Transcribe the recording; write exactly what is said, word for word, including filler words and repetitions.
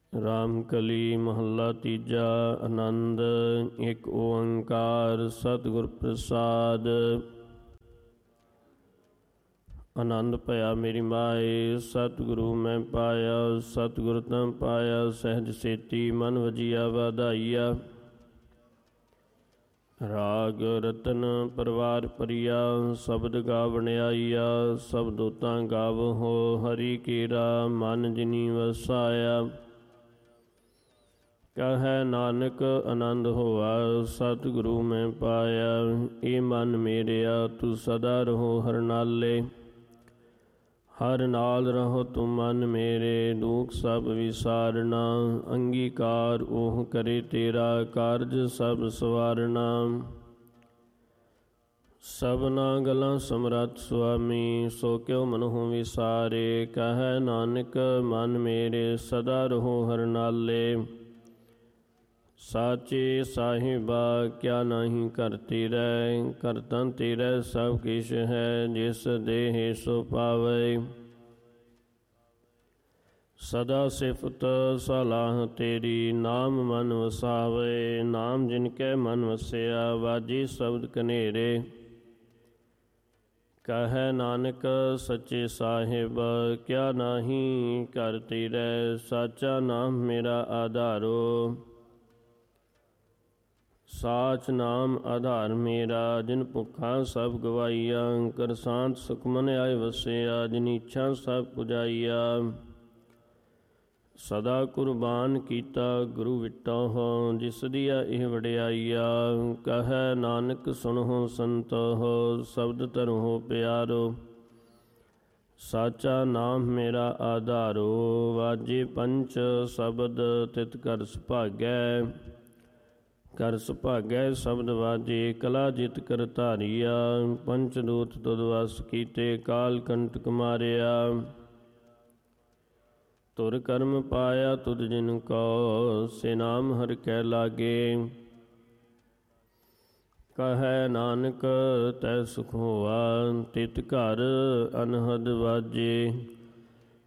ਰਾਮ ਕਲੀ ਮਹੱਲਾ ਤੀਜਾ। ਆਨੰਦ ਇੱਕ ਓੰਕਾਰ ਸਤਿਗੁਰ ਪ੍ਰਸਾਦ। ਆਨੰਦ ਭਇਆ ਮੇਰੀ ਮਾਏ, ਸਤਿਗੁਰੂ ਮੈਂ ਪਾਇਆ। ਸਤਿਗੁਰ ਤਾਂ ਪਾਇਆ ਸਹਿਜ ਸੇਤੀ, ਮਨ ਵਜੀਆ ਵਾਧਾਈਆ। ਰਾਗ ਰਤਨ ਪਰਵਾਰ ਪਰਿਆ, ਸ਼ਬਦ ਗਾਵਣ ਆਈਆ। ਸ਼ਬਦੋ ਤਾਂ ਗਾਵਹੁ ਹਰੀ ਕੇਰਾ, ਮਨ ਜਿਨੀ ਵਸਾਇਆ। ਕਹੈ ਨਾਨਕ ਆਨੰਦ ਹੋਆ, ਸਤਿਗੁਰੂ ਮੈਂ ਪਾਇਆ। ਏ ਮਨ ਮੇਰਿਆ ਤੂੰ ਸਦਾ ਰਹੋ ਹਰ ਨਾਲੇ, ਹਰ ਨਾਲ ਰਹੋ ਤੂੰ ਮਨ ਮੇਰੇ। ਦੁਖ ਸਭ ਵਿਸਾਰਨਾ, ਅੰਗੀਕਾਰ ਉਹ ਕਰੇ ਤੇਰਾ, ਕਾਰਜ ਸਭ ਸਵਾਰਨਾ। ਸਭਨਾ ਗਲਾਂ ਸਮਰੱਥ ਸੁਆਮੀ, ਸੋ ਕਿਉ ਮਨਹੁ ਵਿਸਾਰੇ। ਕਹੈ ਨਾਨਕ ਮਨ ਮੇਰੇ ਸਦਾ ਰਹੋ ਹਰ ਨਾਲੇ। ਸਾਚੇ ਸਾਹਿਬਾ ਕਿਆ ਨਾਹੀ ਘਰ ਤੇਰੈ, ਕਰਤਾ ਤੇਰਾ ਸਭ ਕਿਛ ਹੈ। ਜਿਸ ਦੇਹ ਸੋ ਪਾਵੈ, ਸਦਾ ਸਿਫਤ ਸਲਾਹ ਤੇਰੀ। ਨਾਮ ਮਨ ਵਸਾਵੈ, ਨਾਮ ਜਿਨ ਕੈ ਮਨ ਵਸਿਆ। ਵਾਜੇ ਸ਼ਬਦ ਕਨੇਰੇ, ਕਹੈ ਨਾਨਕ ਸੱਚੇ ਸਾਹਿਬ ਕਿਆ ਨਾਹੀ ਘਰ ਤੇਰੈ। ਸਾਚਾ ਨਾਮ ਮੇਰਾ ਆਧਾਰੋ, ਸਾਚ ਨਾਮ ਆਧਾਰ ਮੇਰਾ। ਜਿਨ ਭੁੱਖਾ ਸਭ ਗਵਾਈਆ, ਕਰਸਾਂਤ ਸੁਖ ਮਨ ਆਏ ਵਸਿਆ। ਜਿਨ ਇੱਛਾ ਸਭ ਪੁਜਾਈਆ, ਸਦਾ ਕੁਰਬਾਨ ਕੀਤਾ ਗੁਰੂ ਵਿਟਹੁ। ਜਿਸ ਦੀਆ ਇਹ ਵਡਿਆਈਆ, ਕਹੈ ਨਾਨਕ ਸੁਣਹੁ ਸੰਤੋਹ। ਸ਼ਬਦ ਧਰਹੁ ਪਿਆਰੋ, ਸਾਚਾ ਨਾਮ ਮੇਰਾ ਆਧਾਰੋ। ਵਾਜੇ ਪੰਚ ਸ਼ਬਦ ਤਿਤ ਘਰ ਸੁਭਾਗੈ, ਘਰ ਸੁਭਾਗੈ ਸ਼ਬਦ ਵਾਜੇ। ਕਲਾ ਜਿਤ ਕਰ ਧਾਰੀਆ, ਪੰਚ ਦੂਤ ਤੁਧ ਵਸ ਕੀਤੇ। ਕਾਲ ਕੰਟਕ ਮਾਰਿਆ, ਧੁਰ ਕਰਮ ਪਾਇਆ ਤੁਧ ਜਿਨ ਕੋ। ਸੇ ਨਾਮ ਹਰਿ ਕੈ ਲਾਗੇ, ਕਹੈ ਨਾਨਕ ਤੈ ਸੁਖ ਹੋਆ। ਤਿਤ ਘਰ ਅਨਹਦ ਵਾਜੇ,